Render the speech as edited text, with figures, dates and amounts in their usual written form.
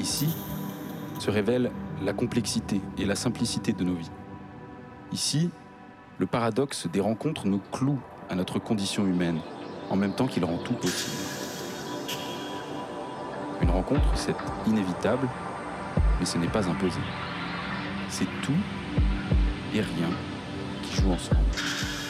Ici se révèle la complexité et la simplicité de nos vies. Ici, le paradoxe des rencontres nous cloue à notre condition humaine, en même temps qu'il rend tout possible. Une rencontre, c'est inévitable, mais ce n'est pas imposé. C'est tout et rien qui jouent ensemble.